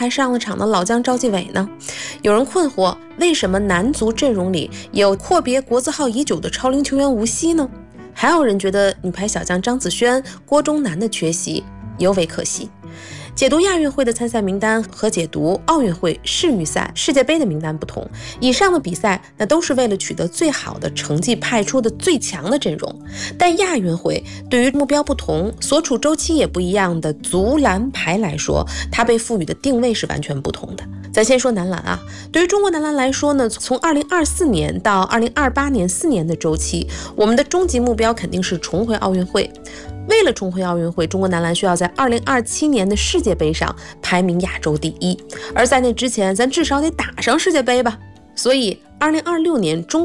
还上了场的老将赵继伟呢？有人困惑，为什么男足阵容里有阔别国字号已久的超龄球员吴曦呢？还有人觉得女排小将张子萱、郭忠南的缺席尤为可惜。解读亚运会的参赛名单和解读奥运会、世预赛、世界杯的名单不同，以上的比赛那都是为了取得最好的成绩派出的最强的阵容，但亚运会对于目标不同、所处周期也不一样的足篮排来说，它被赋予的定位是完全不同的。咱先说男篮啊，对于中国男篮来说呢，从2024年到2028年4年的周期，我们的终极目标肯定是重回奥运会。为了重回奥运会，中国男篮需要在2027年的世界杯上排名亚洲第一，而在那之前，咱至少得打上世界杯吧。所以2026年中